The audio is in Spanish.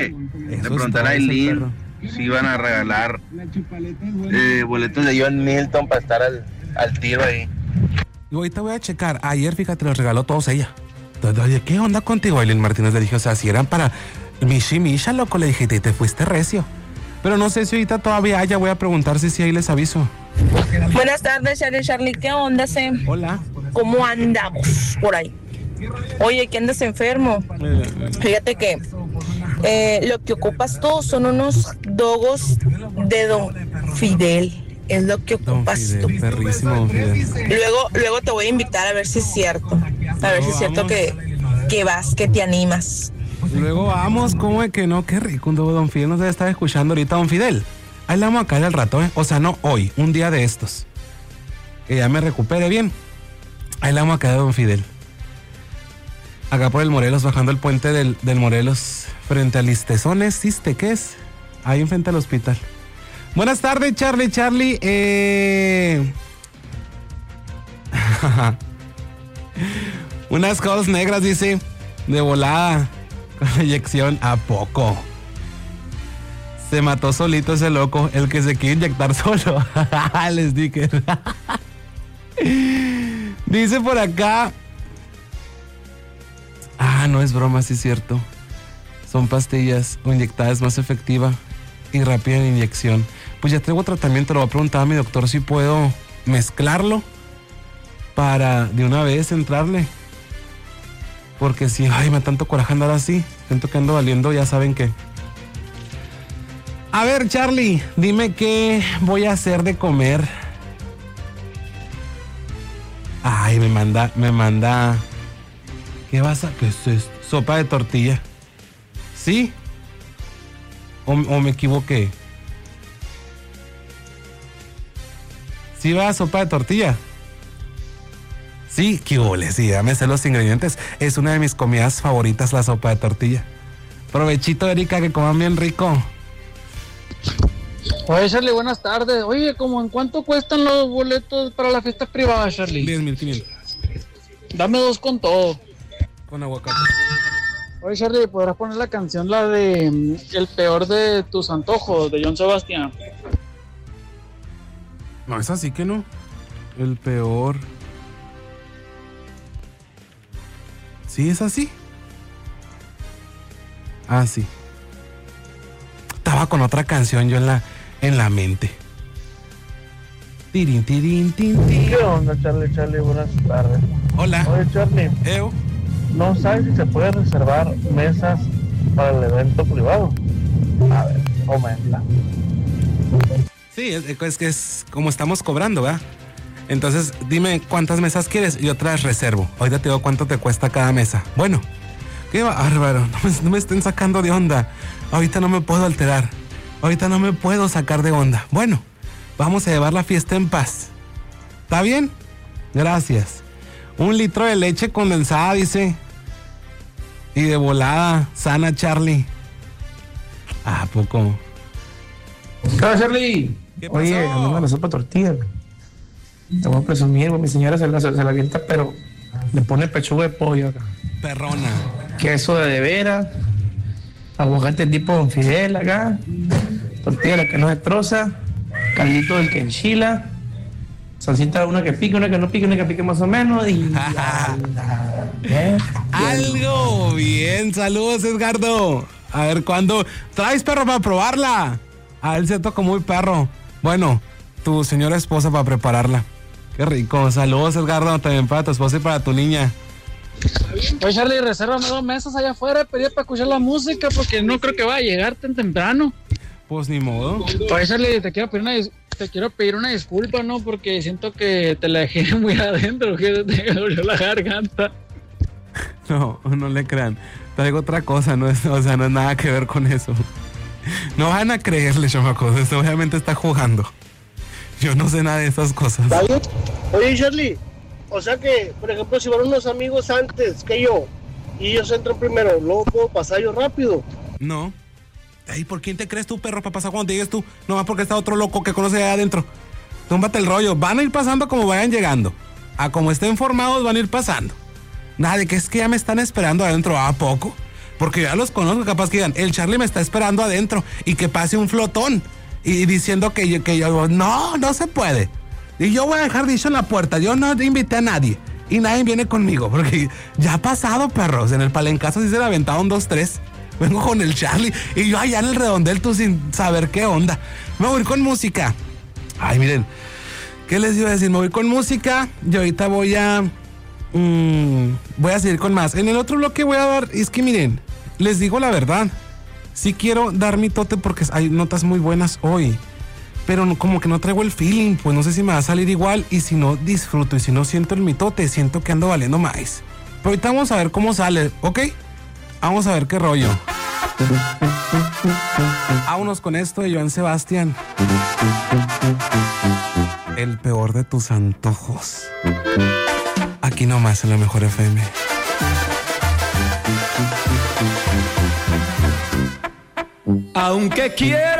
Le preguntar a Aileen si iban a regalar boletos de John Milton para estar al tiro ahí. Y ahorita voy a checar. Ayer, fíjate, los regaló todos ella. Entonces, oye, ¿qué onda contigo, Aileen Martínez? Le dije, o sea, si eran para Misha, loco, le dije, te fuiste recio. Pero no sé si ahorita todavía haya, voy a preguntar si ahí les aviso. Buenas tardes, Charlie, ¿qué onda, Sam? Hola. ¿Cómo andamos por ahí? Oye, ¿qué andas enfermo? Fíjate que lo que ocupas tú son unos dogos de Don Fidel. Es lo que ocupas tú. Perrísimo, Don Fidel. Luego te voy a invitar a ver si es cierto. A ver si es cierto que vas, que te animas. Luego vamos, ¿cómo es que no? Qué rico, un dogo Don Fidel. No se debe estar escuchando ahorita Don Fidel. Ahí la vamos a caer al rato, ¿eh? O sea, no hoy, un día de estos. Que ya me recupere bien. Ahí la vamos a caer a Don Fidel. Acá por el Morelos, bajando el puente del Morelos, frente al Listezones, ¿Siste qué es? Ahí enfrente al hospital. Buenas tardes, Charlie. Unas cosas negras, dice, de volada, con la inyección. ¿A poco? Se mató solito ese loco, el que se quiere inyectar solo. El sticker. Dice por acá. No es broma, sí es cierto. Son pastillas o inyectada es más efectiva y rápida en inyección. Pues ya traigo tratamiento, lo voy a preguntar a mi doctor si puedo mezclarlo para de una vez entrarle. Porque si, me da tanto coraje andar así, siento que ando valiendo, ya saben qué. A ver, Charlie, dime qué voy a hacer de comer. Me manda. ¿Qué vas a...? ¿Qué es esto? Sopa de tortilla. ¿Sí? ¿O me equivoqué? ¿Sí va sopa de tortilla? Sí, qué ole, sí, ya me sé los ingredientes. Es una de mis comidas favoritas, la sopa de tortilla. Provechito, Erika, que coman bien rico. Oye, Charlie, buenas tardes. Oye, ¿en cuánto cuestan los boletos para la fiesta privada, Charlie? 10,500. Dame 2 con todo. Con aguacate. Oye, Charlie, ¿podrás poner la canción, la de El peor de tus antojos, de John Sebastián? No, es así que no. El peor. ¿Sí es así? Sí. Estaba con otra canción yo en la mente. Tirin. ¿Qué onda, Charlie? Buenas tardes. Hola. Oye, Charlie. ¿No sabes si se puede reservar mesas para el evento privado? A ver, comenta. Sí, es que es como estamos cobrando, ¿verdad? Entonces, dime cuántas mesas quieres y otras reservo. Ahorita te digo cuánto te cuesta cada mesa. Bueno, qué bárbaro. No me estén sacando de onda. Ahorita no me puedo alterar. Ahorita no me puedo sacar de onda. Bueno, vamos a llevar la fiesta en paz. ¿Está bien? Gracias. 1 litro de leche condensada, dice. Y de volada, sana, Charlie. ¿A poco? ¿Qué Charlie? ¿Qué pasó? Oye, hablando de la sopa de tortilla, te voy a presumir, mi señora se la avienta, pero le pone pechuga de pollo acá. Perrona. Queso de veras, aguacate tipo Don Fidel acá, tortilla la que no destroza, caldito del que enchila, salsita una que pique, una que no pique, una que pique más o menos y... Algo bien, saludos, Edgardo. A ver, ¿cuándo traes, perro, para probarla? A él se toca muy perro. Bueno, tu señora esposa para prepararla. Qué rico, saludos, Edgardo, también para tu esposa y para tu niña. Oye, Charlie, resérvame 2 mesas allá afuera, pedí para escuchar la música porque no creo que vaya a llegar tan temprano. Pues ni modo. Oye, Charlie, te quiero pedir una disculpa, ¿no? Porque siento que te la dejé muy adentro, que te dolió la garganta. No le crean. Traigo otra cosa, no es nada que ver con eso. No van a creerle, chamacos. Obviamente está jugando. Yo no sé nada de esas cosas. ¿Está bien? Oye, Charlie, o sea que, por ejemplo, si van unos amigos antes que yo y ellos entran primero, ¿luego puedo pasar yo rápido? No. Ay, ¿por quién te crees tú, perro, para pasar cuando llegues tú? No más porque está otro loco que conoce allá adentro. Túmbate el rollo. Van a ir pasando como vayan llegando. A como estén formados van a ir pasando. Nada de que es que ya me están esperando adentro. ¿A poco? Porque ya los conozco, capaz que digan, el Charlie me está esperando adentro y que pase un flotón y diciendo que yo no se puede. Y yo voy a dejar dicho en la puerta, yo no invité a nadie y nadie viene conmigo, porque ya ha pasado, perros. En el palencazo sí se le aventaron 2, 3. Vengo con el Charlie y yo allá en el redondel, tú sin saber qué onda. Me voy a ir con música. Ay, miren, ¿qué les iba a decir? Me voy con música y ahorita voy a seguir con más. En el otro bloque voy a dar, es que miren, les digo la verdad, sí quiero dar mi tote porque hay notas muy buenas hoy, pero como que no traigo el feeling, pues no sé si me va a salir igual, y si no disfruto y si no siento el mitote, siento que ando valiendo más. Pero ahorita vamos a ver cómo sale, ¿ok? Vamos a ver qué rollo. Vámonos con esto de Joan Sebastián. El peor de tus antojos. Aquí nomás en la Mejor FM. Aunque quiero